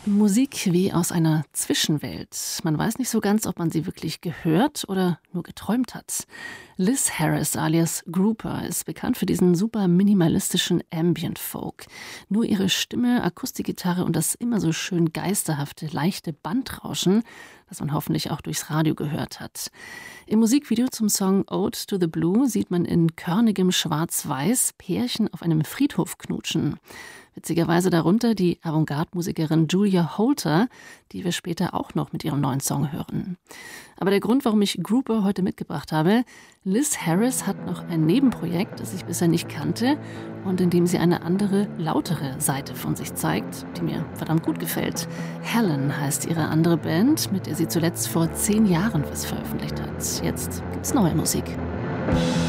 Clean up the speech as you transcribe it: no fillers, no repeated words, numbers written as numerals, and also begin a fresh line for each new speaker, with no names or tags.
Musik wie aus einer Zwischenwelt. Man weiß nicht so ganz, ob man sie wirklich gehört oder nur geträumt hat. Liz Harris alias Grouper ist bekannt für diesen super minimalistischen Ambient Folk. Nur ihre Stimme, Akustikgitarre und das immer so schön geisterhafte, leichte Bandrauschen, das man hoffentlich auch durchs Radio gehört hat. Im Musikvideo zum Song Ode to the Blue sieht man in körnigem Schwarz-Weiß Pärchen auf einem Friedhof knutschen. Witzigerweise darunter die Avantgarde-Musikerin Julia Holter, die wir später auch noch mit ihrem neuen Song hören. Aber der Grund, warum ich Grouper heute mitgebracht habe: Liz Harris hat noch ein Nebenprojekt, das ich bisher nicht kannte und in dem sie eine andere, lautere Seite von sich zeigt, die mir verdammt gut gefällt. Helen heißt ihre andere Band, mit der sie zuletzt vor 10 Jahren was veröffentlicht hat. Jetzt gibt's neue Musik.